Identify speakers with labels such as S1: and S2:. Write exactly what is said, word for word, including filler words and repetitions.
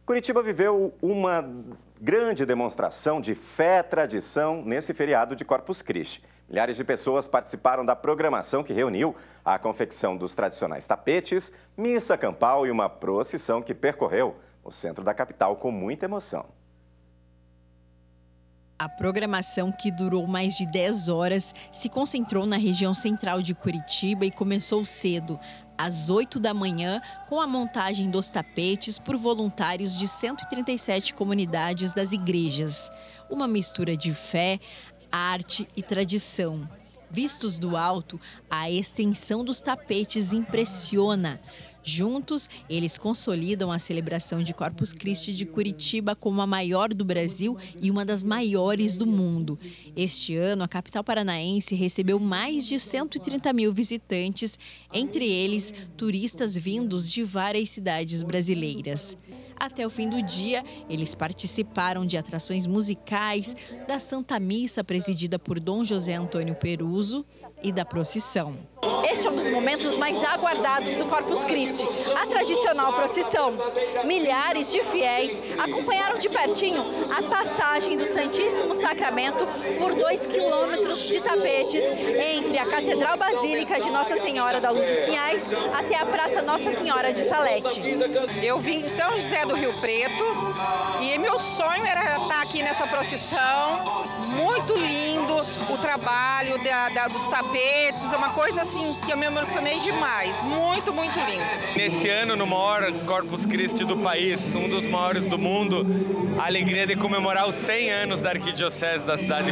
S1: Curitiba viveu uma grande demonstração de fé e tradição nesse feriado de Corpus Christi. Milhares de pessoas participaram da programação que reuniu a confecção dos tradicionais tapetes, missa campal e uma procissão que percorreu o centro da capital com muita emoção.
S2: A programação, que durou mais de dez horas, se concentrou na região central de Curitiba e começou cedo, às oito da manhã, com a montagem dos tapetes por voluntários de cento e trinta e sete comunidades das igrejas. Uma mistura de fé, arte e tradição. Vistos do alto, a extensão dos tapetes impressiona. Juntos, eles consolidam a celebração de Corpus Christi de Curitiba como a maior do Brasil e uma das maiores do mundo. Este ano, a capital paranaense recebeu mais de cento e trinta mil visitantes, entre eles turistas vindos de várias cidades brasileiras. Até o fim do dia, eles participaram de atrações musicais, da Santa Missa presidida por Dom José Antônio Peruso e da procissão.
S3: Este é um dos momentos mais aguardados do Corpus Christi, a tradicional procissão. Milhares de fiéis acompanharam de pertinho a passagem do Santíssimo Sacramento por dois quilômetros de tapetes entre a Catedral Basílica de Nossa Senhora da Luz dos Pinhais até a Praça Nossa Senhora de Salete.
S4: Eu vim de São José do Rio Preto e meu sonho era estar aqui nessa procissão. Muito lindo o trabalho da, da, dos tapetes, é uma coisa assim que eu me emocionei demais, muito, muito lindo.
S5: Nesse ano, no maior Corpus Christi do país, um dos maiores do mundo, a alegria de comemorar os cem anos da Arquidiocese da cidade de